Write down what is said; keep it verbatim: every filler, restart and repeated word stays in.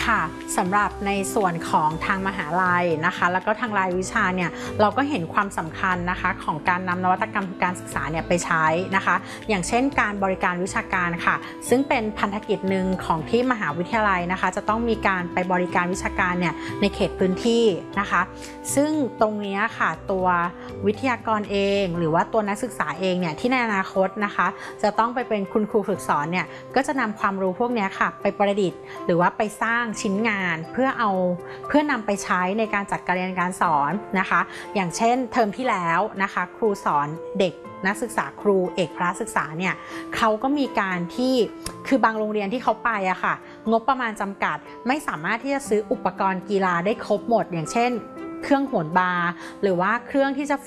ค่ะสำหรับในส่วนของทางมหาลัยนะคะแล้วก็ทางรายวิชาเนี่ยเราก็เห็นความสำคัญนะคะของการนำนวัตกรรมการศึกษาเนี่ยไปใช้นะคะอย่างเช่นการบริการวิชาการค่ะซึ่งเป็นพันธกิจหนึ่งของที่มหาวิทยาลัยนะคะจะต้องมีการไปบริการวิชาการเนี่ยในเขตพื้นที่นะคะซึ่งตรงนี้ค่ะตัววิทยากรเองหรือว่าตัวนักศึกษาเองเนี่ยที่ในอนาคตนะคะจะต้องไปเป็นคุณครูฝึกสอนเนี่ยก็จะนำความรู้พวกนี้ค่ะไปประดิษฐ์หรือว่าไปสร้างชิ้นงานเพื่อเอาเพื่อนำไปใช้ในการจัดการเรียนการสอนนะคะอย่างเช่นเทอมที่แล้วนะคะครูสอนเด็กนักศึกษาครูเอกพละศึกษาเนี่ยเขาก็มีการที่คือบางโรงเรียนที่เขาไปอะค่ะงบประมาณจำกัดไม่สามารถที่จะซื้ออุปกรณ์กีฬาได้ครบหมดอย่างเช่นเครื่องโหนบาร์หรือว่าเครื่องที่จะ